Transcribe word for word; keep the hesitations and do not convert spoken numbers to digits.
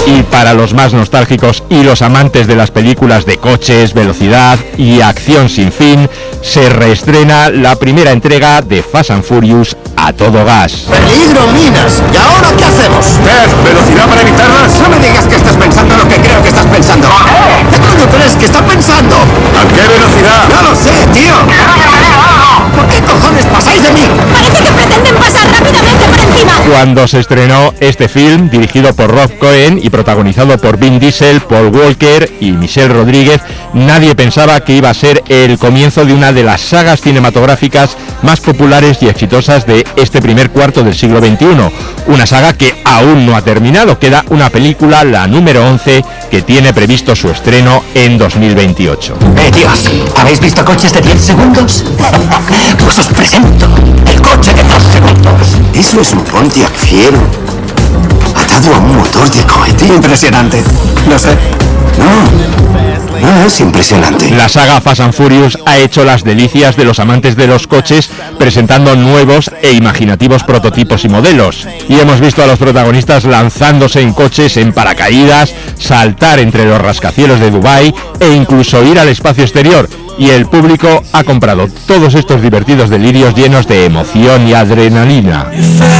Y para los más nostálgicos y los amantes de las películas de coches, velocidad y acción sin fin, se reestrena la primera entrega de Fast and Furious a todo gas. ¡Peligro, minas! ¿Y ahora qué hacemos? ¿Ves? ¿Velocidad para evitarlas? No me digas que estás pensando lo que creo que estás pensando. ¿Qué coño crees que está pensando? ¿A qué velocidad? No lo sé, tío. ¿Por qué cojones pasáis de mí? Parece que pretenden pasar rápidamente por encima. Cuando se estrenó este film, dirigido por Rob Cohen y protagonizado por Vin Diesel, Paul Walker y Michelle Rodríguez, nadie pensaba que iba a ser el comienzo de una de las sagas cinematográficas más populares y exitosas de este primer cuarto del siglo veintiuno. Una saga que aún no ha terminado. Queda una película, la número once, que tiene previsto su estreno en dos mil veintiocho. Eh, tíos, ¿habéis visto coches de diez segundos? Pues os presento el coche de dos segundos. Eso es un Pontiac Fiero atado a un motor de cohete. Impresionante. Lo sé. No, no es impresionante. La saga Fast and Furious ha hecho las delicias de los amantes de los coches, presentando nuevos e imaginativos prototipos y modelos. Y hemos visto a los protagonistas lanzándose en coches en paracaídas, saltar entre los rascacielos de Dubái e incluso ir al espacio exterior. Y el público ha comprado todos estos divertidos delirios llenos de emoción y adrenalina.